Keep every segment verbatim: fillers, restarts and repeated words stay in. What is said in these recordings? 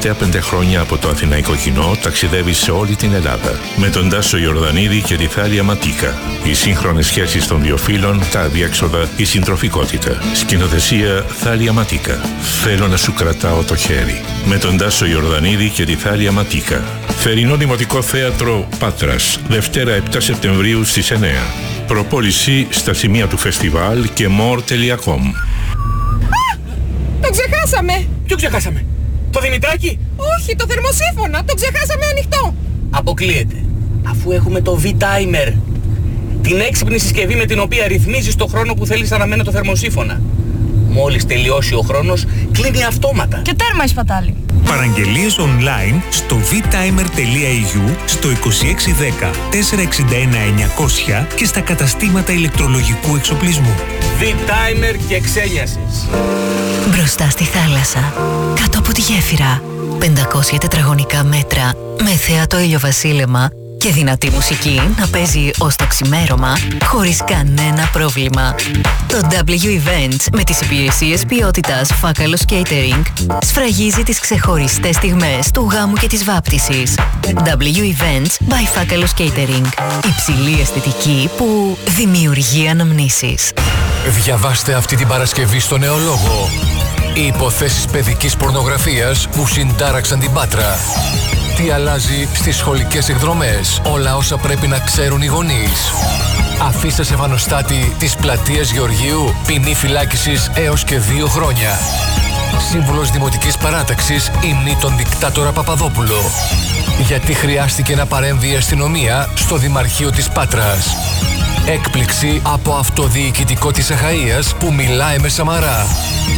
τελευταία πέντε χρόνια από το αθηναϊκό κοινό ταξιδεύει σε όλη την Ελλάδα. Με τον Τάσο Ιορδανίδη και τη Θάλια Ματίκα. Οι σύγχρονες σχέσεις των δύο φίλων, τα αδιέξοδα, η συντροφικότητα. Σκηνοθεσία Θάλια Ματίκα. Θέλω να σου κρατάω το χέρι. Με τον Τάσο Ιορδανίδη και τη Θάλια Ματίκα. Θερινό Δημοτικό Θέατρο Πάτρας, Δευτέρα επτά Σεπτεμβρίου στις εννιά. Προπόληση στα σημεία του φεστιβάλ και more τελεία com. Το ξεχάσαμε! Ποιο ξεχάσαμε? Το Δημητράκι? Όχι, το θερμοσύφωνα! Το ξεχάσαμε ανοιχτό! Αποκλείεται. Αφού έχουμε το V-Timer. Την έξυπνη συσκευή με την οποία ρυθμίζεις το χρόνο που θέλεις να αναμένει το θερμοσύφωνα. Μόλις τελειώσει ο χρόνος, κλείνει αυτόματα. Και τέρμα η σπατάλη. Παραγγελίες online στο vtimer.eu, στο είκοσι έξι δέκα τετρακόσια εξήντα ένα εννιακόσια και στα καταστήματα ηλεκτρολογικού εξοπλισμού. V-Timer και ξένιασης. Μπροστά στη θάλασσα, κάτω από τη γέφυρα, πεντακόσια τετραγωνικά μέτρα με θέατο ηλιοβασίλεμα και δυνατή μουσική να παίζει ως το ξημέρωμα χωρίς κανένα πρόβλημα. Το ντάμπλιου Events με τις υπηρεσίες ποιότητας Φάκαλος Catering σφραγίζει τις ξεχωριστές στιγμές του γάμου και της βάπτισης. ντάμπλιου Events by Φάκαλος Catering. Υψηλή αισθητική που δημιουργεί αναμνήσεις. Διαβάστε αυτή την Παρασκευή στο Νεολόγο. Οι υποθέσεις παιδικής πορνογραφίας που συντάραξαν την Πάτρα. Τι αλλάζει στις σχολικές εκδρομές. Όλα όσα πρέπει να ξέρουν οι γονείς. Αφήστε σε φανοστάτη της πλατείας Γεωργίου ποινή φυλάκισης έως και δύο χρόνια. Σύμβουλος Δημοτικής Παράταξης υμνεί τον δικτάτορα Παπαδόπουλο. Γιατί χρειάστηκε να παρέμβει η αστυνομία στο Δημαρχείο της Πάτρας. Έκπληξη από αυτοδιοικητικό της Αχαΐας που μιλάει με Σαμαρά.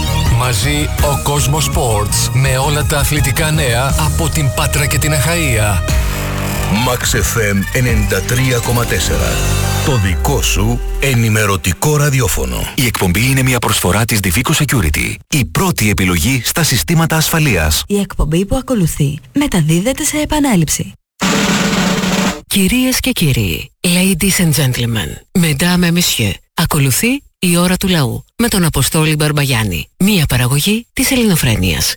Μαζί ο Κόσμος Sports με όλα τα αθλητικά νέα από την Πάτρα και την Αχαΐα. Max εφ εμ ενενήντα τρία κόμμα τέσσερα. Το δικό σου ενημερωτικό ραδιόφωνο. Η εκπομπή είναι μια προσφορά της Divico Security. Η πρώτη επιλογή στα συστήματα ασφαλείας. Η εκπομπή που ακολουθεί μεταδίδεται σε επανάληψη. Κυρίες και κύριοι, ladies and gentlemen, mesdames et messieurs, ακολουθεί η ώρα του λαού με τον Αποστόλη Μπαρμπαγιάννη. Μία παραγωγή της Ελληνοφρένειας.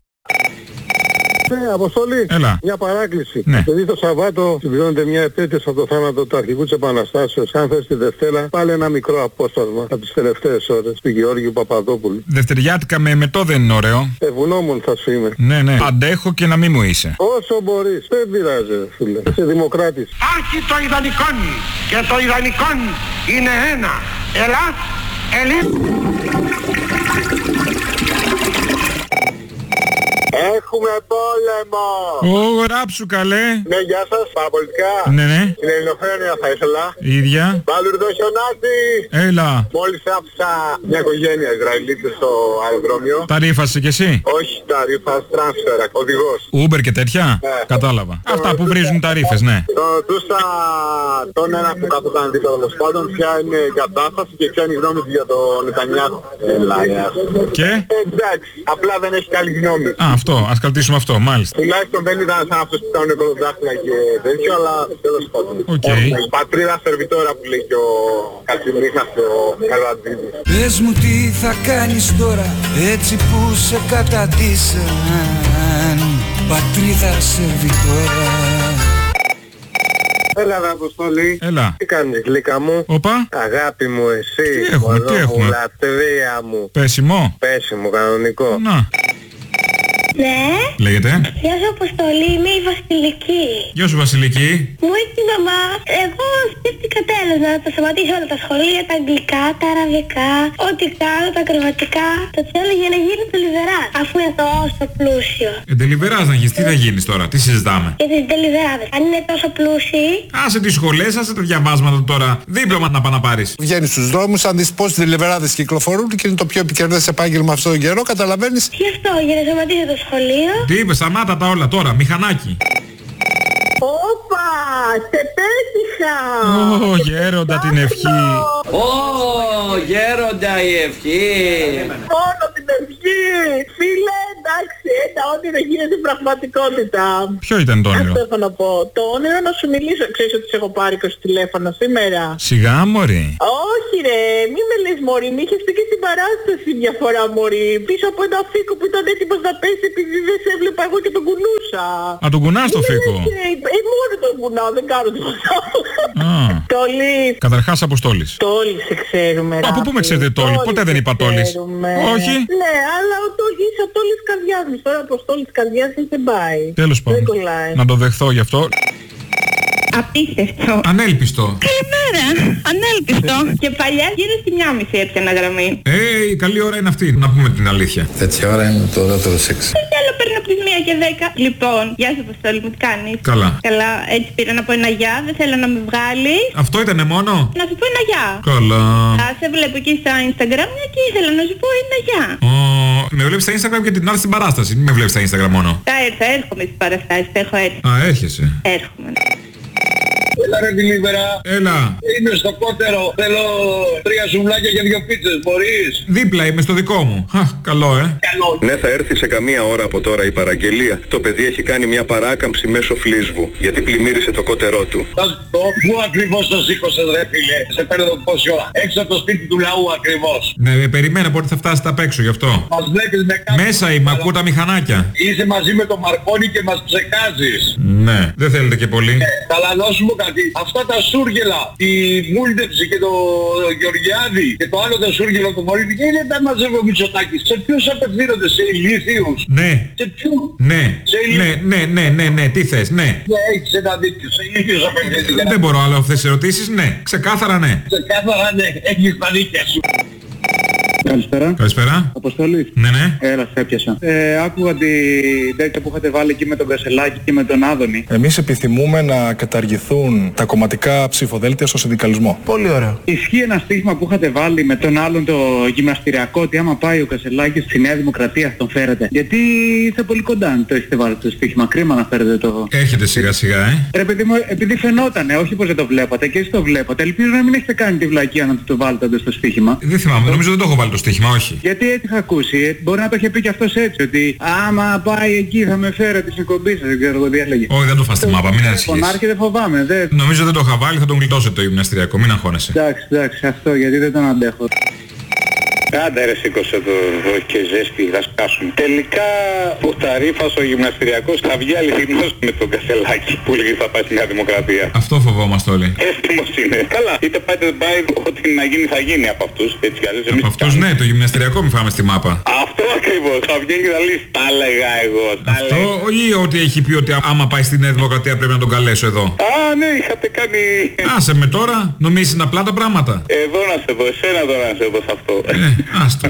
Ναι, Αποστολή. Έλα. Μια παράκληση. Ναι. Επειδή το Σαββάτο συμπληρώνεται μια επέτειος από το θάνατο του αρχηγού της Επαναστάσεως, αν θες τη Δευτέρα, πάλι ένα μικρό απόσπασμα από τις τελευταίες ώρες του Γεώργιου Παπαδόπουλου. Δευτεριάτικα με μετό δεν είναι ωραίο. Ευγνώμων θα σου είμαι. Ναι, ναι. Αντέχω και να μην μου είσαι. Όσο μπορείς. Δεν πειράζει, φίλε. Είσαι δημοκράτης. Άρχι το ιδανικόν και το ιδανικόν είναι ένα. Ελλάς, Ελλήν. Έχουμε πόλεμο! Ω, γράψου καλέ! Ναι, γεια σας, παραπολιτικά. Ναι, ναι. Στην Ελληνοφρένεια θα ήθελα. Η ίδια. Παλουρδό χιονάτι! Έλα. Μόλις άφησα μια οικογένεια Ισραηλίτες στο αεροδρόμιο. Τα ρήφασε κι εσύ? Όχι, τα ρήφα τράνσφερ, οδηγός. Uber και τέτοια? Ναι. Κατάλαβα. Αυτά που βρίζουν τα ρήφες, ναι. Τον ρωτούσα τον ένα που καθόταν δίπλα τέλος πάντων ποια είναι η κατάσταση και ποια είναι η γνώμη του για τον Νετανιάχου. Έλα, γεια σας. Και? Εντάξει, απλά δεν έχει καλή γνώμη. Α, αυτό, ας κρατήσουμε αυτό, μάλιστα. Τουλάχιστον δεν ήταν σαν αυτός που ήταν κολοδάχτυλα και τέτοιο, αλλά τέλος πάντων. Okay. Η πατρίδα σερβιτόρα που λέει και ο Κατσιμίχας και ο Καλατζίδης. Πες μου τι θα κάνεις τώρα, έτσι που σε καταντήσαν, πατρίδα σερβιτόρα. Έλα ρε Αποστολή. Έλα. Τι κάνεις γλύκα μου? Όπα. Αγάπη μου εσύ. Τι έχουμε, τι έχουμε? Λατρεία μου. Πέσιμο. Πέσιμο, κανονικό. Να. Ναι. Λέγεται. Γεια σου Αποστολή, είμαι η Βασιλική. Γεια σου Βασιλική. Μου είπε η μαμά, εγώ σκέφτηκα τέλος να τα σταματήσω όλα τα σχολεία, τα αγγλικά, τα αραβικά, ό,τι κάνω, τα ακροβατικά. Το θέλω για να γίνω τελιβεράς, αφού είναι τόσο πλούσιο. Ε, τελιβεράς να γίνεις, τι θα γίνεις τώρα, τι συζητάμε? Για τις τελιβεράδες, αν είναι τόσο πλούσιοι. Άσε τις σχολές, άσε τα διαβάσματα τώρα. Δίπλωμα να πάνε να πάρεις. Βγαίνεις στους δρόμους, αν δεις πώς τελιβεράδες κυκλοφορούν και είναι το πιο επικερδές επάγγελμα αυτόν τον καιρό, καταλαβαίνεις. Γι' αυτό, για να σταματήσω το σχολείο. Τι είπες, σταμάτα τα όλα τώρα, μηχανάκι. Όπα, σε πέτυχα. Ω, γέροντα την ευχή. Ω, γέροντα η ευχή. Μόνο την ευχή. Φίλε, εντάξει, τα όνειρα γίνεται πραγματικότητα. Ποιο ήταν το όνειρο? Αυτό έχω να πω. Το όνειρο να σου μιλήσω. Ξέρεις ότι σε έχω πάρει και στο τηλέφωνο σήμερα? Σιγά μωρή. Όχι ρε, μη με λες μωρή, μη είχες πει και στην παράσταση μια φορά μωρή. Πίσω από ένα φίκο που ήταν έτοιμος να πέσει επειδή δεν σε έβλεπα εγώ και τον κουνούσα. Α, τον κουνάς το φίκο? Ε, μόνο τον κουνάω, δεν κάνω τίποτα. Τόλης. Καταρχάς Αποστόλης. Τόλης σε ξέρουμε. Από πού με ξέρετε Τόλη? Ποτέ δεν είπα Τόλης. Όχι. Ναι, αλλά ο Τόλης είσαι ο Τόλης καρδιάς μου. Τώρα Αποστόλης καρδιάς δεν πάει. Τέλος πάντων. Να το δεχθώ γι' αυτό. Απίστευτο. Ανέλπιστο. Καλημέρα. Ανέλπιστο. Και παλιά γύρω στη μια μισή έπιανα γραμμή. Ε, η καλή ώρα είναι αυτή. Να πούμε την αλήθεια. Τέτοια ώρα είναι το ωραίο σεξ. Τι άλλο παίρνω από τις μία και δέκα. Λοιπόν, γεια σου Αποστόλη μου, τι κάνεις? Καλά. Καλά, έτσι πήρα να πω ένα γεια. Δεν θέλω να με βγάλει. Αυτό ήτανε μόνο? Να σου πω ένα γεια. Καλά. Α, σε βλέπω εκεί στα Instagram και ήθελα να σου πω ένα γεια. Oh, με βλέπεις στα Instagram και την άλλη στην παράσταση. Μην με βλέπεις στα Instagram μόνο. Θα έρθω, έρχομαι στις παραστάσεις, θα έχω έρθει. Α, έρχεσαι. Έρχομαι. Έλα ρε Δηλίβερα. Έλα. Είμαι στο κότερο. Θέλω τρία σουβλάκια και δύο πίτσες. Μπορείς? Δίπλα είμαι στο δικό μου. Α, καλό ε. Καλό. Ναι, θα έρθει σε καμία ώρα από τώρα η παραγγελία. Το παιδί έχει κάνει μια παράκαμψη μέσω φλίσβου, γιατί πλημμύρισε το κότερό του. Θα σου πω, πού ακριβώς το σήκωσες ρε φίλε? Σε παίρνω πόση ώρα? Έξω από το σπίτι του λαού ακριβώς. Ναι, περιμένω πότε θα φτάσετε απ' έξω γι' αυτό. Μας βλέπεις με κάτι. Μέσα είμαι, ακούω τα μηχανάκια. Είσαι μαζί με τον Μαρκόνι και μας ψεκάζεις. Ναι, δεν θέλετε και πολύ. Ε, καλά να σου πω κάτι. Αυτά τα σούργελα, τη Μούλτεψη και το Γεωργιάδη και το άλλο το σούργελο του Μωρίδη, και δεν τα μαζεύει ο Μητσοτάκης. Σε ποιους απευθύνονται? Σε ηλίθιους? Ναι. Σε ποιους? Ναι. Σε ναι, ναι, ναι, ναι, ναι, τι θες, ναι. Ναι, έχεις ένα δίκιο. Σε ηλίθιους απευθύνονται. Δεν μπορώ άλλο αυτές τις ερωτήσεις, ναι. Ξεκάθαρα ναι. Ξεκάθαρα ναι, έχεις τα δίκια σου. Καλησπέρα. Καλησπέρα. Αποστολής. Ναι, ναι. Έλα, σε έπιασα. Ε, άκουγα την τέτοια που είχατε βάλει εκεί με τον Κασελάκη και με τον Άδωνη. Εμείς επιθυμούμε να καταργηθούν τα κομματικά ψηφοδέλτια στο συνδικαλισμό. Πολύ ωραίο. Ισχύει ένα στίχημα που είχατε βάλει με τον άλλον το γυμναστηριακό, ότι άμα πάει ο Κασελάκης στη Νέα Δημοκρατία τον φέρετε? Γιατί είστε πολύ κοντά αν το έχετε βάλει το στίχημα. Κρίμα να φέρετε το... Έρχεται σιγά σιγά, ε. Ρε παιδί μου, επειδή φαινότανε, όχι πως δεν το βλέπατε και εσείς το βλέπατε. Ελπίζω να μην έχετε κάνει τη βλακία να το βάλετε στο στίχημα. Δεν θυμάμαι, νομίζω δεν το έχω βάλει το στοίχημα, όχι. Γιατί έτσι είχα ακούσει, μπορεί να το είχε πει και αυτός έτσι, ότι άμα πάει εκεί θα με φέρετε στην εκπομπή σας, δεν ξέρω εγώ τι έλεγε. Όχι, δεν το φας στη μάπα, μην ανησυχείς. Φωνάρχη δεν φοβάμαι, δεν... Νομίζω δεν το είχα βάλει, θα τον γλιτώσετε το γυμναστηριακό, μην αγχώνεσαι. Εντάξει, εντάξει, αυτό γιατί δεν τον αντέχω. Άντε ρε, σήκωσε το εδώ και ζέστη, θα σκάσουν. Τελικά ο Ταρίφας ο γυμναστηριακός θα βγει αληθινός με τον Κασελάκη που λέγει θα πάει στη Νέα Δημοκρατία. Αυτό φοβόμαστε όλοι. Έτοιμος είναι. Καλά, είτε πάει είτε δεν πάει, ό,τι να γίνει θα γίνει από αυτούς. Έτσι κι αλλιώς εμείς. Από αυτούς ναι, το γυμναστηριακό μην φάμε στη μάπα. Αυτό ακριβώς, θα βγαίνει και θα λύσει. Τα έλεγα εγώ, τα Αυτό ή ότι έχει πει ότι άμα πάει στη Νέα Δημοκρατία πρέπει να τον καλέσω εδώ? Α, ναι, είχατε κάνει... Άσε με τώρα, νομίζεις είναι απλά τα πράγματα. Εδώ να σε δω, εσένα τώρα να σε δω σε αυτό. Ε, άστο.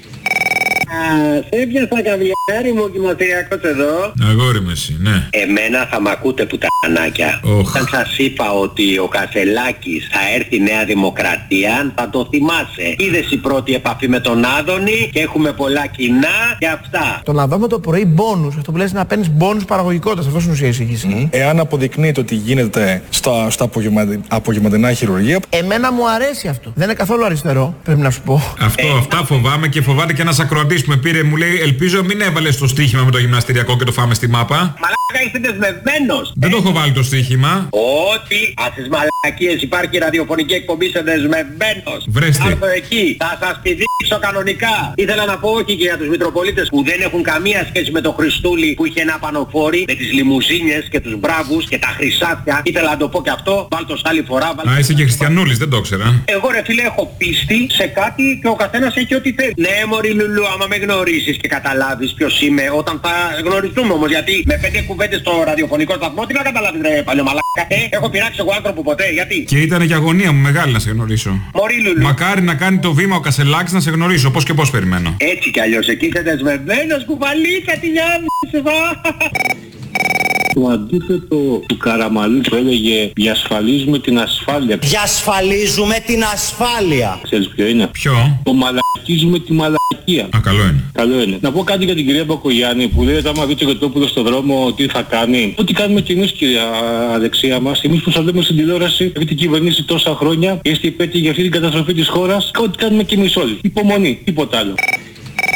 Σε έπιασα καβλιάρι μου γυμναστηριακός εδώ. Αγόρι με εσύ, ναι. Εμένα θα μ' ακούτε πουτανάκια. Oh. Όταν σας είπα ότι ο Κασελάκης θα έρθει Νέα Δημοκρατία, θα το θυμάσαι. Είδες η πρώτη επαφή με τον Άδωνη και έχουμε πολλά κοινά και αυτά. Το να δούμε το πρωί μπόνους, αυτό που λες να παίρνεις μπόνους παραγωγικότητας, αυτός είναι ουσία εισήγηση. Mm. Εάν αποδεικνύεται ότι γίνεται στα, στα απογευματινά χειρουργία. Εμένα μου αρέσει αυτό. Δεν είναι καθόλου αριστερό, πρέπει να σου πω. Αυτό, ε, αυτά φοβάμαι και φοβάται και ένας ακροατής που με πήρε, μου λέει ελπίζω μην έβαλες το στοίχημα με το γυμναστηριακό και το φάμε στη μάπα. Μαλάκα είσαι δεσμευμένος. Δεν ε. το έχω βάλει το στοίχημα. Ότι ας τις μαλακίες υπάρχει ραδιοφωνική εκπομπή, είσαι δεσμευμένος. Βρέστε. Άρθω εκεί, θα σας πηδήξω κανονικά. Ήθελα να πω όχι και για τους Μητροπολίτες που δεν έχουν καμία σχέση με το Χριστούλη που είχε ένα πανοφόρι με τις λιμουζίνες και τους μπράβους και τα χρυσάφια. Ήθελα να το πω και αυτό, βάλ' το άλλη φορά. Α, είσαι και χριστιανούλης, δεν το ήξερα. Εγώ ρε φίλε έχω πίστη σε κάτι και ο καθένας έχει ό,τι θέλει. Ναι μωρή Λουλού, άμα με γνωρίσεις και καταλάβεις ποιος είμαι όταν θα γνωριστούμε όμως, γιατί με πέντε κουβέντες στο ραδιοφωνικό σταθμό τι να καταλάβεις ρε παλιωμαλάκα. Ε, έχω πειράξει εγώ άνθρωπο ποτέ, γιατί? Και ήταν και αγωνία μου μεγάλη να σε γνωρίσω. Μωρή Λουλού. Μακάρι να κάνει το βήμα ο Κασελάκης να σε γνωρίσω, πώς και πώς περιμένω. Έτσι κι αλλιώς, εκεί είσαι δεσμευμένος κουβαλίτσα τη Γιάννη. Το αντίθετο του Καραμαλή που έλεγε διασφαλίζουμε την ασφάλεια. Διασφαλίζουμε την ασφάλεια. Ξέρεις ποιο είναι? Ποιο? Το μαλακίζουμε τη μαλακία. Α, καλό είναι. Καλό είναι. Να πω κάτι για την κυρία Μπακογιάννη που λέει ότι άμα δει το Γετόπουλο στον δρόμο τι θα κάνει. Ό,τι κάνουμε κι εμείς κυρία Αλεξία μας. Εμείς που σας λέμε στην τηλεόραση, έχει την κυβερνήσει τόσα χρόνια, είστε υπέτειοι για αυτή την καταστροφή της χώρας. Ό,τι κάνουμε κι εμείς όλοι. Υπομονή, τίποτα άλλο.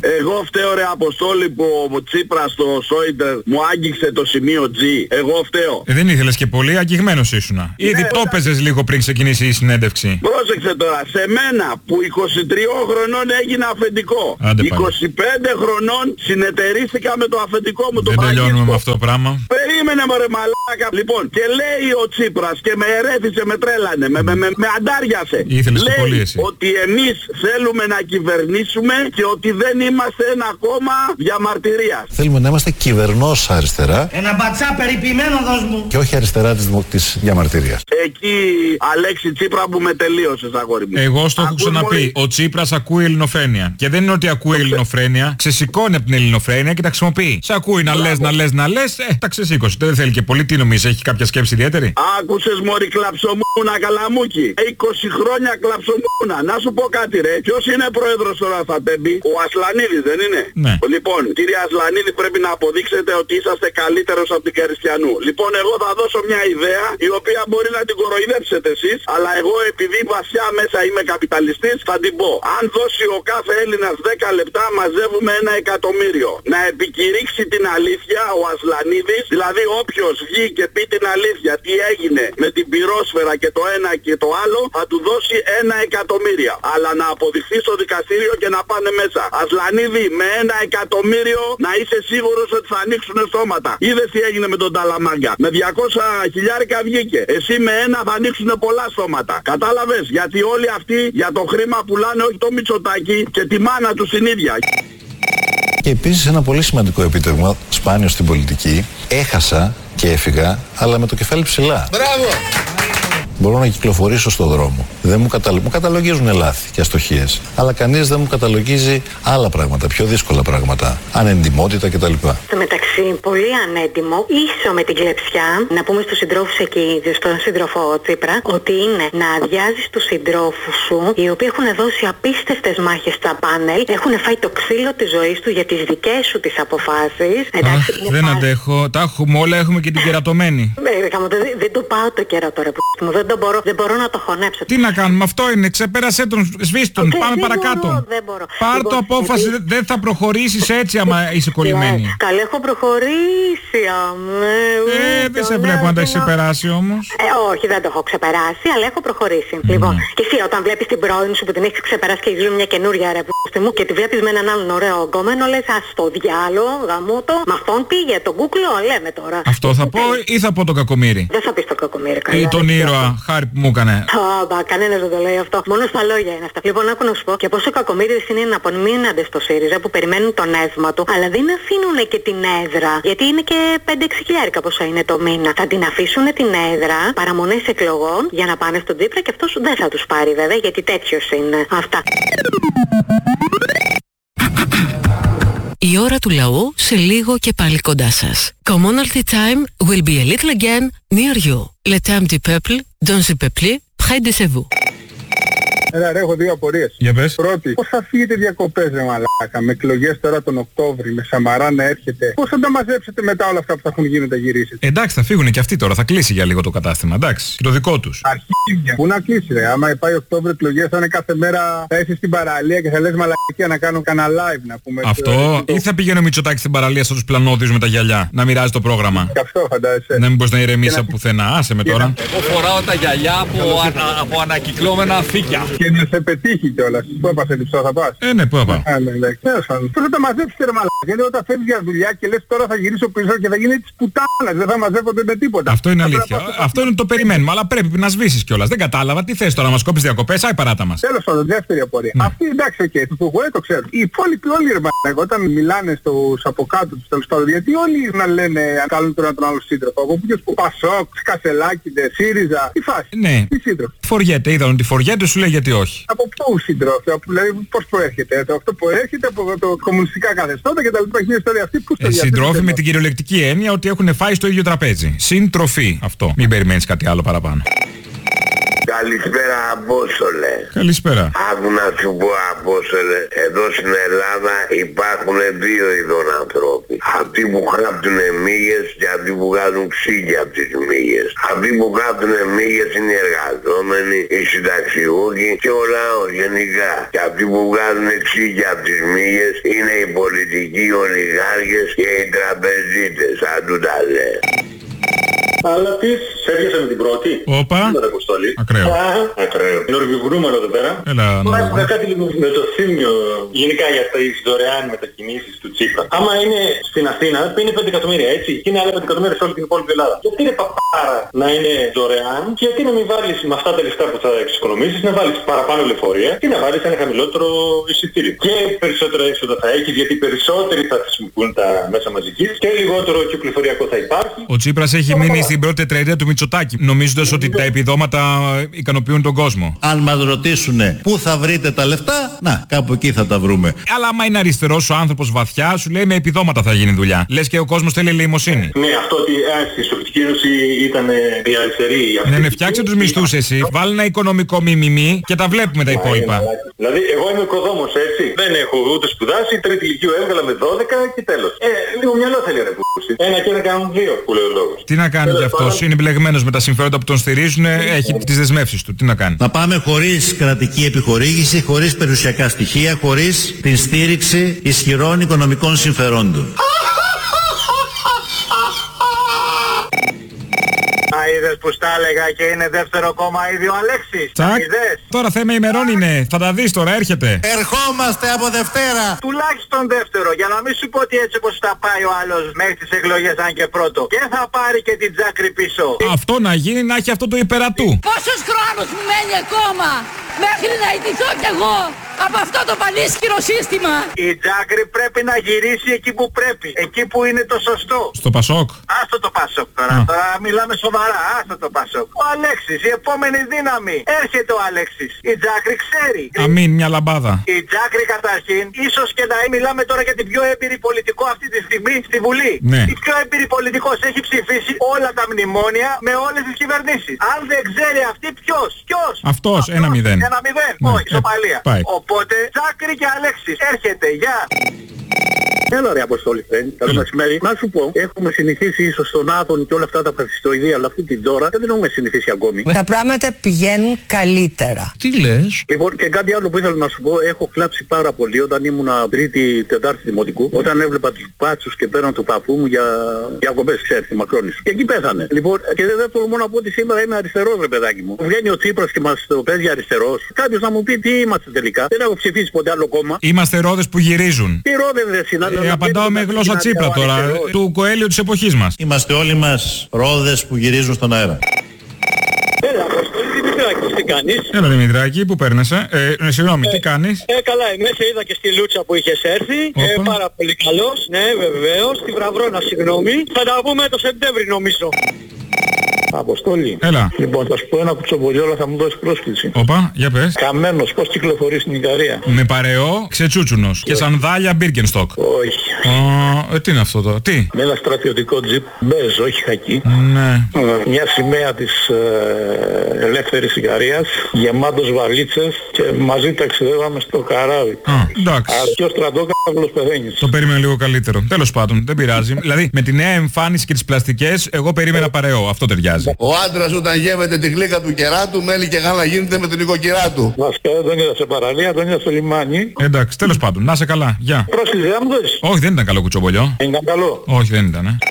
Εγώ φταίω ρε Αποστόλη που ο Τσίπρας στο Σόιντερ μου άγγιξε το σημείο G. Εγώ φταίω. Ε, δεν ήθελες και πολύ, αγγιγμένος ήσουνα. Ήδη ναι, το έπαιζες λίγο πριν ξεκινήσει η συνέντευξη. Πρόσεξε τώρα, σε μένα που είκοσι τριών χρονών έγινα αφεντικό. Άντε, είκοσι πέντε χρονών συνεταιρίστηκα με το αφεντικό μου. Δεν το τελειώνουμε με αυτό το πράγμα. Περίμενε μωρέ μαλάκα. Λοιπόν, και λέει ο Τσίπρας και με ερέθησε, με τρέλανε, με, με, με, με αντάριασε. Ήθελες λέει το πολύ εσύ. ότι εμείς θέλουμε να κυβερνήσουμε και ότι δεν είμαστε ένα κόμμα διαμαρτυρίας. Θέλουμε να είμαστε κυβερνός αριστερά. Ένα μπατσά περιποιημένο δώσ' μου. Και όχι αριστερά της, δημο... της διαμαρτυρίας. Εκεί Αλέξη Τσίπρα που με τελείωσες αγόρι μου. Εγώ στο έχω ξαναπεί. Μόλι... Ο Τσίπρας ακούει ελληνοφρένεια. Και δεν είναι ότι ακούει ελληνοφρένεια. Ξεσηκώνει από την ελληνοφρένεια και τα χρησιμοποιεί. Σε ακούει να λες, να λες, να λες. Ε, τα ξεσήκωσε. Δεν θέλει και πολύ. Τι νομίζεις, έχει κάποια σκέψη ιδιαίτερη? Άκουσες μωρή κλαψομούνα καλαμούκι. είκοσι χρόνια κλαψομούνα. Να σου πω κάτι ρε. Ποιος είναι πρόεδρος τώρα θα τέμπει? Ο Ασλανίδης δεν είναι? Ναι. Λοιπόν, κύριε Ασλανίδη, πρέπει να αποδείξετε ότι είσαστε καλύτερος από την Καριστιανού. Λοιπόν, εγώ θα δώσω μια ιδέα η οποία μπορεί να την κοροϊδέψετε εσείς, αλλά εγώ επειδή βασιά μέσα είμαι καπιταλιστής θα την πω. Αν δώσει ο κάθε Έλληνας δέκα λεπτά μαζεύουμε ένα εκατομμύριο. Να επικηρύξει την αλήθεια ο Ασλανίδης, δηλαδή όποιος βγει και πει την αλήθεια τι έγινε με την πυρόσφαιρα και το ένα και το άλλο, θα του δώσει ένα εκατομμύριο. Αλλά να αποδειχθεί στο δικαστήριο και να πάνε μέσα. Ασλανίδη, με ένα εκατομμύριο να είσαι σίγουρος ότι θα ανοίξουν στόματα. Είδες τι έγινε με τον Ταλαμάγκα? Με διακόσια χιλιάρικα βγήκε. Εσύ με ένα θα ανοίξουν πολλά στόματα. Κατάλαβες? Γιατί όλοι αυτοί για το χρήμα πουλάνε όχι το Μητσοτάκι και τη μάνα του την ίδια. Και επίσης ένα πολύ σημαντικό επίτευγμα, σπάνιο στην πολιτική, έχασα και έφυγα, αλλά με το κεφάλι ψηλά. Μπράβο! Μπορώ να κυκλοφορήσω στον δρόμο. Δεν μου, καταλο... μου καταλογίζουν λάθη και αστοχίες. Αλλά κανείς δεν μου καταλογίζει άλλα πράγματα, πιο δύσκολα πράγματα. Ανεντιμότητα κτλ. Στο μεταξύ, πολύ ανέντιμο, ίσο με την κλεψιά, να πούμε στους συντρόφους εκεί, στον σύντροφο Τσίπρα, ότι είναι να αδειάζεις τους συντρόφους σου, οι οποίοι έχουν δώσει απίστευτες μάχες στα πάνελ, έχουν φάει το ξύλο της ζωής του για τις δικές σου τις αποφάσεις. Εντάξει, Αχ, δεν πάλι... αντέχω. Τα έχουμε όλα, έχουμε και την κερατωμένη. δεν, δεν το πάω το κερατό ρε που δεν το μπορώ, δεν μπορώ να το χωνέψω. Τι να κάνουμε, αυτό είναι, ξεπέρασέ τον, σβήσ' τον, okay, πάμε δεν παρακάτω. Μπορώ, δεν μπορώ. Πάρ' το απόφαση, δεν δε θα προχωρήσεις έτσι άμα είσαι κολλημένη. Καλά, έχω προχωρήσει, αμέ. Ε, δεν σε βλέπω να τα έχεις ξεπεράσει όμως. Ε, όχι, δεν το έχω ξεπεράσει, αλλά έχω προχωρήσει. Mm. Λοιπόν, και εσύ όταν βλέπεις την πρώην σου που την έχεις ξεπεράσει και ζουν μια καινούρια ρε π***η μου και τη βλέπεις με έναν άλλον ωραίο γκόμενο, λες ας το διάλο, γαμούτο, μα αυτόν πήγε τον κούκλο, λέμε τώρα. Αυτό θα πω ή θα πω το κακομοίρι? Δεν θα πεις το κακομοίρι, καλά. Ή τον ήρωα, χάρη που μου έκανε. Άμπα, κανένας δεν το λέει αυτό. Μόνο στα λόγια είναι αυτά. Λοιπόν, άκου να σου πω και πόσο κακομοίριδες είναι να απομείνανται στο ΣΥΡΙΖΑ που περιμένουν το νεύμα του, αλλά δεν αφήνουν και την έδρα. Γιατί είναι και πέντε έξι χιλιάρικα πόσα είναι το μήνα. Θα την αφήσουν την έδρα, παραμονές εκλογών για να πάνε στον Τσίπρα και αυτός δεν θα τους πάρει βέβαια γιατί τέτοιος είναι. Αυτά. Η ώρα του λαού σε λίγο και πάλι κοντά σας. Commonalty time will be a little again near you. Le temps du peuple, dans le peuple, près de vous. Έλα ρε, έχω δύο απορίες. Για πες. Πρώτη, πώς θα φύγετε διακοπές ρε μαλάκα, με εκλογές τώρα τον Οκτώβρη, με Σαμαρά να έρχεται. Πώς θα τα μαζέψετε μετά όλα αυτά που θα έχουν γίνει τα γυρίσετε? Εντάξει, θα φύγουν και αυτοί τώρα, θα κλείσει για λίγο το κατάστημα, εντάξει, και το δικό τους. Αρχίδια. Πού να κλείσει ρε, άμα πάει Οκτώβρη εκλογές θα είναι κάθε μέρα, θα είσαι στην παραλία και θα λες μαλακία να κάνω κανένα live να πούμε. Αυτό, το... ή θα πηγαίνει ο Μητσοτάκης στην παραλία στους πλανόδιους με τα γυαλιά, να μοιράζει το πρόγραμμα. Και αυτό φαντάζεσαι. Να μην μπορείς να ηρεμήσεις από πουθενά, άσε με τώρα. Εγώ φοράω τα γυαλιά από, ανα, από ανακυκλώμενα φύκια. Και να σε πετύχει κιόλας. Πού έπασε λιψό, θα πας? Ε, ναι, πού θα πάω. Ε, ναι, ναι. Πώς θα τα μαζέψετε ρε μαλάκα? Γιατί όταν φεύγεις για δουλειά και λες τώρα θα γυρίσω πίσω και θα γίνει της πουτάνας, δεν θα μαζεύονται με τίποτα. Αυτό είναι αλήθεια. Αυτό είναι το περιμένουμε, αλλά πρέπει να σβήσεις κιόλας. Δεν κατάλαβα, τι θες τώρα, να μας κόψεις διακοπές, άι παράτα μας. Τέλος πάντων, δεύτερη απορία. Ναι. Αυτή εντάξει, οκ, okay, το φουγουέ το ξέρω. Οι υπόλοιποι όλοι ρε μαλάκα, όταν μιλάνε στους από κάτω τους τέλος πάντων, γιατί όλοι να λένε αν καλούν τον έναν άλλο σύντροφο. Από ποιος που Πασόκ, Κασελάκηδες, ΣΥΡΙΖΑ, τι φάση. Ναι. Τι σύντροφο. Φοριέται, είδαν ότι φοριέται, σου λέει γιατί όχι. Από πού σύντροφο, δηλαδή πώς προέρχεται? Το αυτό προέρχεται από το κομμουνιστικά καθεστώτα και τα λοιπά. Έχει ιστορία αυτή που ε, συντρόφοι με την κυριολεκτική έννοια ότι έχουν φάει στο ίδιο τραπέζι. Συντροφή αυτό. Μην περιμένεις κάτι άλλο παραπάνω. Καλησπέρα Απόστολε. Καλησπέρα. Άκου να σου πω Απόστολε, εδώ στην Ελλάδα υπάρχουν δύο ειδών ανθρώποι. Αυτοί που γράφτουν μύγες και αυτοί που βγάζουν ξύλια από τις μύγες. Αυτοί που γράφτουν μύγες είναι οι εργαζόμενοι, οι συνταξιούχοι και ο λαός γενικά. Και αυτοί που βγάζουν ξύλια από τις μύγες είναι οι πολιτικοί, οι ολιγάρχες και οι τραπεζίτες. Αν του τα λέει. Αλλά τι, σε έπιασε με την πρώτη. Όπα. Ακραίο. Α, ακραίο. Νορβηγούμενο εδώ πέρα. Έλα, Τώρα έχουμε κάτι λίγο με το θύμιο γενικά για τις δωρεάν μετακινήσεις του Τσίπρα. Άμα είναι στην Αθήνα, είναι πέντε εκατομμύρια έτσι. Και είναι άλλα πέντε εκατομμύρια σε όλη την υπόλοιπη Ελλάδα. Γιατί είναι παπάρα να είναι δωρεάν και γιατί να μην βάλεις με αυτά τα λεφτά που θα εξοικονομήσεις, να βάλεις παραπάνω λεωφορεία και να βάλεις ένα χαμηλότερο εισιτήριο. Και περισσότερα έξοδα θα έχεις γιατί περισσότεροι θα χρησιμοποιούν τα μέσα μαζικής και λιγότερο κυκλοφοριακό θα υπάρχει. Ο Τσίπρας έχει μείνει στην πρώτη τετραετία του Μητσοτάκη, νομίζοντας ότι τα επιδόματα ικανοποιούν τον κόσμο. Αν μας ρωτήσουνε πού θα βρείτε τα λεφτά, να, κάπου εκεί θα τα βρούμε. Αλλά άμα είναι αριστερός ο άνθρωπος βαθιά, σου λέει με επιδόματα θα γίνει δουλειά. Λες και ο κόσμος θέλει ελεημοσύνη. Ναι, αυτό ότι στη Σοβιετική Ένωση ήταν η αριστερή. Ναι, ναι, φτιάξε τους μισθούς εσύ, βάλει ένα οικονομικό μιμιμή και τα βλέπουμε τα υπόλοιπα. Δηλαδή, εγώ είμαι οικοδόμος, έτσι. Δεν έχω ούτε σπουδάσει, τρίτη ηλικίου έβγαλα με δώδεκα και τέλος. Ε, λίγο μυαλό θέλει ρε πούση. Ένα και ένα κάνουν δύο, που λέει ο λόγος. Τι να κάνει κι αυτός, είναι μπλεγμένος με τα συμφέροντα που τον στηρίζουν, έχει τις δεσμεύσεις του. Τι να κάνει. Να πάμε χωρίς κρατική επιχορήγηση, χωρίς περιουσιακά στοιχεία, χωρίς την στήριξη ισχυρών οικονομικών συμφερόντων. Είδες που στα έλεγα και είναι δεύτερο κόμμα ήδη ο Αλέξης. Τσακ. Τώρα θέμα ημερών είναι. Θα τα δεις τώρα, έρχεται. Ερχόμαστε από Δευτέρα. Τουλάχιστον δεύτερο. Για να μην σου πω ότι έτσι όπως θα πάει ο άλλος μέχρι τις εκλογές αν και πρώτο. Και θα πάρει και την Τζάκρη πίσω. Αυτό να γίνει να έχει αυτό το υπερατού. Πόσος χρόνος μου μένει ακόμα μέχρι να ιτηθώ κι εγώ από αυτό το πανίσχυρο σύστημα. Η Τζάκρη πρέπει να γυρίσει εκεί που πρέπει. Εκεί που είναι το σωστό. Στο Πασόκ. Άστο το Πασόκ τώρα. Α. Τώρα μιλάμε σοβαρά. Άστο το Πασόκ. Ο Αλέξης, η επόμενη δύναμη. Έρχεται ο Αλέξης. Η Τζάκρη ξέρει. Αμήν, μια λαμπάδα. Η Τζάκρη καταρχήν, ίσως και να μιλάμε τώρα για την πιο έμπειρη πολιτικό αυτή τη στιγμή στη Βουλή. Ναι. Η πιο έμπειρη πολιτικός έχει ψηφίσει όλα τα μνημόνια με όλες τις κυβερνήσεις. Αν δεν ξέρει αυτή ποιος, ποιος. Αυτός, ένα μηδέν. Ένα μηδέν. Ναι. Όχι, ισοπαλία. Ε, Οπότε, Τζάκρη και Αλέξης, έρχεται, γεια. Έλα ρε Αποστόλη φρένη, καλό μεσημέρι. Να σου πω, έχουμε συνηθίσει ίσως στον Άδων και όλα αυτά τα φασιστοειδεία, αλλά αυτή την τώρα δεν έχουμε συνηθίσει ακόμη. Τα πράγματα πηγαίνουν καλύτερα. Τι λες? Λοιπόν, και κάτι άλλο που ήθελα να σου πω, έχω κλάψει πάρα πολύ όταν ήμουνα τρίτη, τετάρτη δημοτικού, όταν έβλεπα τους μπάτσους και πέραν του παππού μου για διακοπές, ξέρεις, τη Μακρόνησο. Και εκεί πέθανε. Λοιπόν, και δεν τολμώ να πω ότι σήμερα είμαι αριστερός ρε παιδάκι μου. Βγαίνει ο Τσίπρας και μας το παίζει αριστερός. Κάποιος να μου πει τι είμαστε τελικά. Δεν έχω ψηφίσει ποτέ άλλο κόμμα. Είμαστε ρόδες που γυρίζουν. Τι ρόδες δεν συνάδελφοι. Ε, απαντάω με γλώσσα Τσίπρα τώρα, του Κοέλιου της εποχής μας. Είμαστε όλοι μας ρόδες που γυρίζουν στον αέρα. Έλα, Αποστόλη, Δημητράκη, τι κάνεις? Έλα Δημητράκη, πού παίρνεσαι? Ε, συγγνώμη, ε, τι κάνεις? Ε, καλά, εμείς σε είδα και στη Λούτσα που είχες έρθει. Ε, πάρα πολύ καλός, ναι, βεβαίως. Στη Βραβρώνα, συγγνώμη. Θα τα πούμε το Σεπτέμβρη νομίζω. Αποστόλη. Έλα. Λοιπόν, θα σου πω ένα κουτσομπολιό, αλλά θα μου δώσει πρόσκληση. Όπα, για πες. Καμένος, πώς κυκλοφορεί στην Ικαρία? Με παρεό, ξετσούτσουνος. Και σανδάλια Birkenstock. Όχι. Uh, ε, τι είναι αυτό τώρα, τι? Με ένα στρατιωτικό τζιπ, μπέζ, όχι χακί. Ναι. Μια σημαία της ε, ελεύθερης Ικαρίας, γεμάτος βαλίτσες και μαζί ταξιδεύαμε στο καράβι. Α, εντάξει. Αρχαίο στρατόκαυλος πεθαίνεις. Το περίμενα λίγο καλύτερο. Τέλος πάντων, δεν πειράζει. Δηλαδή, με τη νέα εμφάνιση και τις πλαστικές, εγώ περίμενα παρεό. Αυτό ταιριάζει. Ο άντρας όταν γεύεται τη γλύκα του κεράτου, μέλι και γάλα γίνεται με την οικοκυρά του. Βασικά δεν είδα σε παραλία, τον είδα στο λιμάνι. Εντάξει, τέλος πάντων, να σε καλά. Γεια. Πρόσκληση, δεν μου δώσεις? Όχι, δεν ήταν καλό κουτσομπολιό. Δεν ήταν καλό. Όχι, δεν ήταν, ε.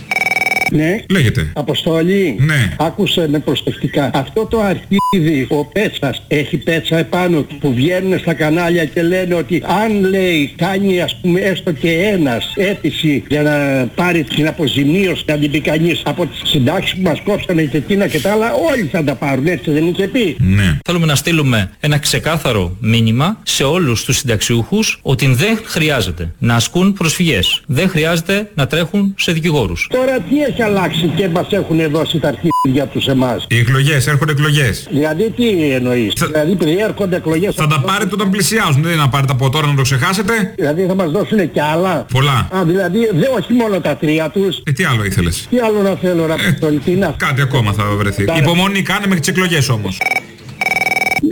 Ναι. Λέγεται. Αποστολή. Ναι. Άκουσε με προσεκτικά. Αυτό το αρχίδι, ο Πέτσας, έχει πέτσα επάνω του που βγαίνουν στα κανάλια και λένε ότι αν λέει κάνει ας πούμε έστω και ένας αίτηση για να πάρει την αποζημίωση να την πει κανείς από τις συντάξεις που μας κόψανε και εκείνα και τα άλλα, όλοι θα τα πάρουν, έτσι δεν είχε πει? Ναι. Θέλουμε να στείλουμε ένα ξεκάθαρο μήνυμα σε όλους τους συνταξιούχους ότι δεν χρειάζεται να ασκούν προσφυγές. Δεν χρειάζεται να τρέχουν σε δικηγόρους. Τώρα τι έχει αλλάξει και μας έχουν δώσει τα αρχίδια τους εμάς? Οι εκλογές, έρχονται εκλογές. Δηλαδή τι εννοείς? Θα... Δηλαδή επειδή έρχονται εκλογές... Θα τα πάρετε όταν πλησιάζουν, δεν είναι να πάρετε από τώρα να το ξεχάσετε. Δηλαδή θα μας δώσουν και άλλα. Πολλά. Α, δηλαδή δεν, όχι μόνο τα τρία τους. Ε, τι άλλο ήθελες? Τι άλλο να θέλω να πω, ε, κάτι ακόμα θα βρεθεί. Υπομονή κάνε μέχρι τις εκλογές όμως.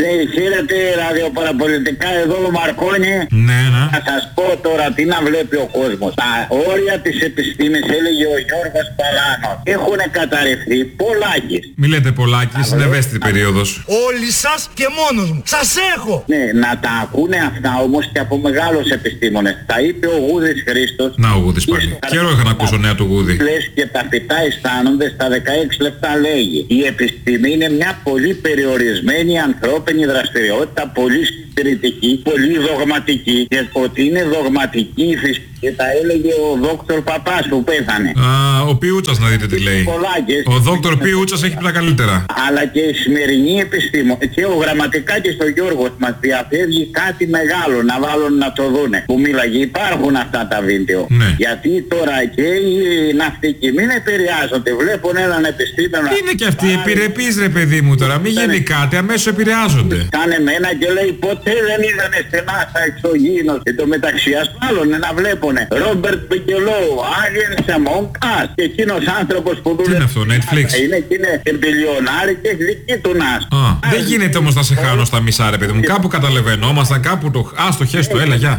Ναι, χαίρετε ραδιοπαραπολιτικά εδώ ο Μαρκόνι. Ναι, ναι. Θα σας πω τώρα τι να βλέπει ο κόσμος. Τα όρια της επιστήμης, έλεγε ο Γιώργος Παλάνος, έχουν καταρρευθεί πολλάκις. Μη λέτε πολλάκις, είναι ευαίσθητη περίοδος. Όλοι σας και μόνος μου. Σας έχω. Ναι, να τα ακούνε αυτά όμως και από μεγάλους επιστήμονες. Τα είπε ο Γούδης Χρήστος. Να ο Γούδης πάλι. Καιρό είχα να ακούσω νέα του Γούδη. Λες και τα φυτά αισθάνονται στα δεκαέξι λεπτά, λέγει. Η επιστήμη είναι μια πολύ περιορισμένη ανθρώπινη δραστηριότητα, πολύ συντηρητική, πολύ δογματική. Και ότι είναι δογματική η φυσική, και τα έλεγε ο δόκτωρ Παπάς που πέθανε. Α, ο Πιούτσας να δείτε τι λέει. Πολλάκες. Ο δόκτωρ Πιούτσας έχει πει τα καλύτερα. Αλλά και η σημερινή επιστήμο και ο Γραμματικάκης στο Γιώργος μας διαφεύγει κάτι μεγάλο να βάλουν να το δούνε. Που μίλαγε, υπάρχουν αυτά τα βίντεο. Ναι. Γιατί τώρα και οι ναυτικοί μην επηρεάζονται. Βλέπουν έναν επιστήμονα. Είναι και αυτοί επιρρεπείς ρε παιδί μου τώρα. Μην γίνει κάτι, αμέσως επηρεάζονται. Κάνε μένα και λέει ποτέ δεν είδανε στενά στα εξωγήινος. Και το μεταξύ ασφάλωνε να βλέπουνε Ρόμπερτ Μπικελόου, Άγιεν Σαμόν Κας. Και εκείνος άνθρωπος που δούλευε. Τι είναι αυτό, Netflix? Είναι και είναι μπιλιονάρι και έχει δική του νας. Α, δεν γίνεται όμως να σε χάνω στα μισά ρε παιδί μου. Κάπου καταλαβαίνόμασταν, κάπου το... Άστο, χέστο, έλα, γεια.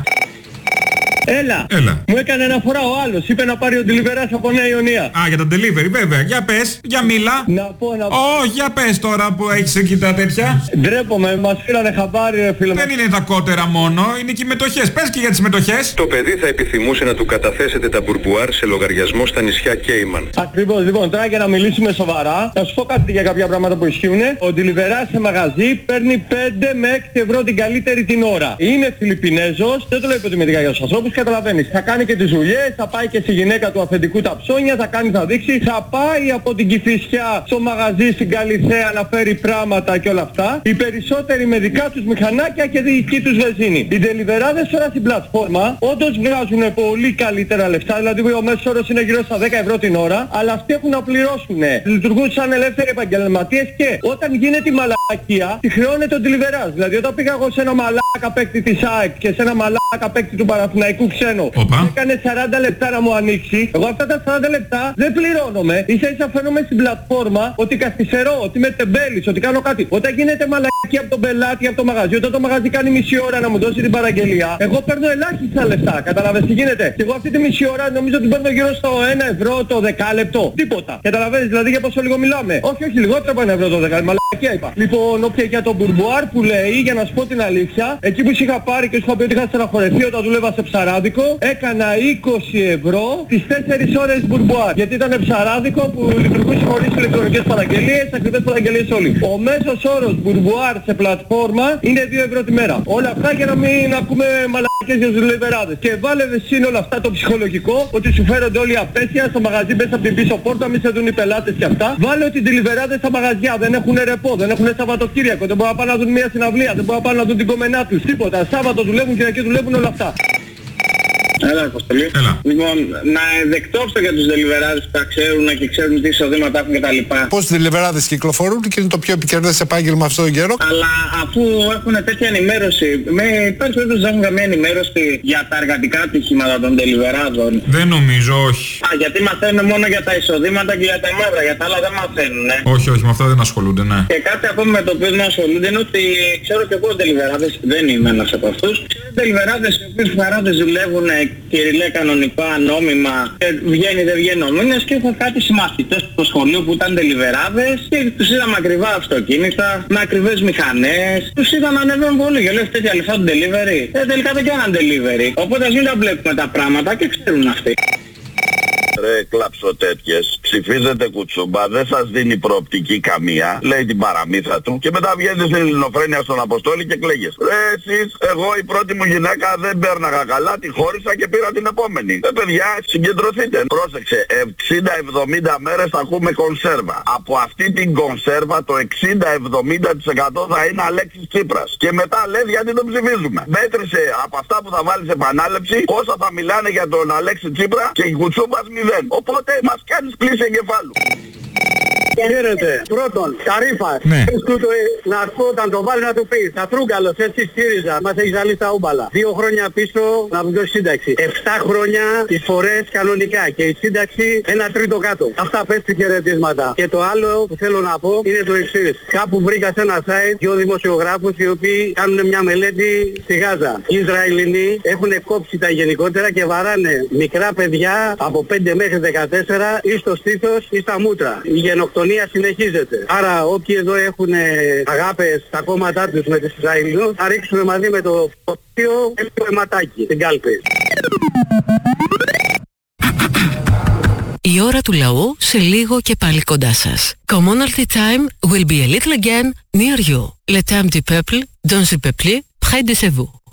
Έλα. Έλα. Μου έκανε αναφορά ο άλλος. Είπε να πάρει ο delivery από Νέα Ιωνία. Α, για τα delivery, βέβαια. Για πες, για μίλα. Να πω, να πω. Ω, για πες τώρα που έχεις εκεί τα τέτοια. Ντρέπομαι, μας φύλανε χαμπάρι, ρε φίλε. Δεν είναι τα κότερα μόνο, είναι και οι μετοχές. Πες και για τις μετοχές. Το παιδί θα επιθυμούσε να του καταθέσετε τα μπουρμπουάρ σε λογαριασμό στα νησιά Κέιμαν. Ακριβώς, λοιπόν, τώρα για να μιλήσουμε σοβαρά, θα σου πω κάτι για κάποια πράγματα που ισχύουν. Ο delivery σε μαγαζί παίρνει πέντε με έξι ευρώ την καλύτερη την ώρα. Είναι Φιλιππινέζος, δεν το λέω υποτιμητικά για τους ανθρώπους. Καταλαβαίνεις, θα κάνει και τις δουλειές, θα πάει και στη γυναίκα του αφεντικού τα ψώνια, θα κάνει, θα δείξει, θα πάει από την Κηφισιά στο μαγαζί στην Καλιθέα να φέρει πράγματα και όλα αυτά. Οι περισσότεροι με δικά τους μηχανάκια και δική τους βενζίνη. Οι τελιβεράδες τώρα στην πλατφόρμα όντως βγάζουν πολύ καλύτερα λεφτά, δηλαδή ο μέσος όρος είναι γύρω στα δέκα ευρώ την ώρα, αλλά αυτοί έχουν να πληρώσουν. Λειτουργούν σαν ελεύθεροι επαγγελματίες και όταν γίνεται η μαλακία, τη χρεώνεται ο τελιβεράς. Δηλαδή όταν πήγα εγώ σε ένα μαλάκα παίκτη της ΑΕΚ και σε ένα μαλάκα παίκτη του Παναθηναϊκού ξένο, έκανε σαράντα λεπτά να μου ανοίξει. Εγώ αυτά τα σαράντα λεπτά δεν πληρώνομαι. Ίσα ίσα φαίνομαι στην πλατφόρμα ότι καθυστερώ, ότι είμαι τεμπέλης, ότι κάνω κάτι. Όταν γίνεται μαλακή από τον πελάτη, από το μαγαζί, όταν το μαγαζί κάνει μισή ώρα να μου δώσει την παραγγελία, εγώ παίρνω ελάχιστα λεφτά. Καταλαβαίνεις τι γίνεται. Και εγώ αυτή τη μισή ώρα νομίζω ότι παίρνω γύρω στο ένα ευρώ το δεκάλεπτο. Τίποτα. Καταλαβαίνεις δηλαδή για πόσο λίγο μιλάμε. Όχι, όχι, λιγότερο από ένα ευρώ το δεκάλεπτο. Μαλακία είπα. Λοιπόν, όποια για τον μπουρμπουάρ που λέει, για να σου πω την αλήθεια, εκεί που είχα πάρει και σου είχα πει ότι είχα στεναχωρεθεί όταν δούλευα σε ψαράδικο, έκανα είκοσι ευρώ τις τέσσερις ώρες μπουρμπουάρ. Γιατί ήταν ψαράδικο που λειτουργούσε χωρίς ηλεκτρονικές παραγγελίες, ακριβές παραγγελίες όλοι. Ο μέσος όρος μπουρμπουάρ σε πλατφόρμα είναι δύο ευρώ τη μέρα. Όλα αυτά για να μην ακούμε μαλακές για τους λεβεράδες. Και βάλε σύνολα αυτά το ψυχολογικό, ότι σου φέρονται όλοι απέσια, στο μαγαζί μπες από την πίσω πόρτα, μη σε δουν οι πελάτες και αυτά. Βάλε ότι οι λεβεράδες στα μαγαζιά δεν έχουν ρεπό, δεν έχουν Σαββατοκύριακο, δεν μπορούν να πάνε να δουν μια συναυλία, δεν μπορούν να πάνε να δουν την κομμενά τους. Τίποτα. Σάββατο δουλεύουν και εκεί δουλεύουν όλα αυτά. Έλα, Αποστολή. Έλα. Λοιπόν, να δεκτόψω για τους δελιβεράδες που τα ξέρουν και ξέρουν τι εισοδήματα έχουν κτλ. Πώς οι δελιβεράδες κυκλοφορούν και είναι το πιο επικερδές επάγγελμα αυτόν τον καιρό. Αλλά αφού έχουν τέτοια ενημέρωση, με υπάρχει περίπτωση να έχουν καμία ενημέρωση για τα εργατικά ατυχήματα των δελιβεράδων. Δεν νομίζω, όχι. Α, γιατί μαθαίνουν μόνο για τα εισοδήματα και για τα μαύρα, για τα άλλα δεν μαθαίνουν. Ε. Όχι, όχι, με αυτά δεν ασχολούνται, ναι. Και κάτι ακόμα με το οποίο δεν ασχολούνται είναι ότι ξέρω και εγώ δελιβεράδες, δεν είμαι ένας από αυτούς. Ξέρω δελιβεράδες οι οποίοι χαράδες δουλεύουν κυριλέ κανονικά, νόμιμα και βγαίνει δεν βγαίνει ο μήνας και έχω κάτι συμμαθητές του σχολείου που ήταν τελιβεράδες και τους είδαμε ακριβά αυτοκίνητα, με ακριβές μηχανές, τους είδαμε να ανεβαίνουν πολύ και λέω τέτοια λεφτά του delivery. Ε, τελικά δεν κάναν delivery. Οπότε ας μην τα βλέπουμε τα πράγματα και ξέρουν αυτοί. Ρε κλαψοτέτοιες, ψηφίζετε κουτσούμπα, δεν σας δίνει προοπτική καμία, λέει την παραμύθα του και μετά βγαίνετε στην Ελληνοφρένεια στον Αποστόλη και κλαίγες. Ρε εσείς, εγώ η πρώτη μου γυναίκα δεν πέρναγα καλά, τη χώρισα και πήρα την επόμενη. Ε παιδιά, συγκεντρωθείτε. Πρόσεξε, εξήντα εβδομήντα μέρες θα ακούμε κονσέρβα. Από αυτή την κονσέρβα το εξήντα εβδομήντα τοις εκατό θα είναι Αλέξης Τσίπρας. Και μετά λες γιατί τον ψηφίζουμε. Μέτρησε από αυτά που θα βάλεις επανάληψη, πόσα θα μιλάνε για τον Αλέξη Τσίπρα και η κουτσούμπας μηδέν. Οπότε μας κάνεις πλήση εγκεφάλου. Χαίρετε. Πρώτον, Καρύφας. Ναι. Πες του το, να σου πω, όταν το βάλει να του πεις. Θα Τρούγκαλος, έτσι ΣΥΡΙΖΑ. Μας έχει ζαλίσει τα ούμπαλα. Δύο χρόνια πίσω να μου δώσει σύνταξη. Εφτά χρόνια τις φορές κανονικά. Και η σύνταξη ένα τρίτο κάτω. Αυτά πες του χαιρετίσματα. Και το άλλο που θέλω να πω είναι το εξής. Κάπου βρήκα σε ένα site δύο δημοσιογράφους οι οποίοι κάνουν μια μελέτη στη Γάζα. Οι Ισραηλινοί έχουν κόψει τα γενικότερα και βαράνε μικρά παιδιά από πέντε μέχρι δεκατέσσερα ή στο στήθος ή στα μούτρα. Η γενοκτονία συνεχίζεται. Άρα όποιοι εδώ έχουν αγάπες στα κόμματά τους με τους Ισραηλινούς θα ρίξουμε μαζί με το φωτίο και το αιματάκι στην κάλπη. Η ώρα του λαού σε λίγο και πάλι κοντά σας. Commonalty time will be a little again near you. Le temps du peuple, dans le peuple, près de vous.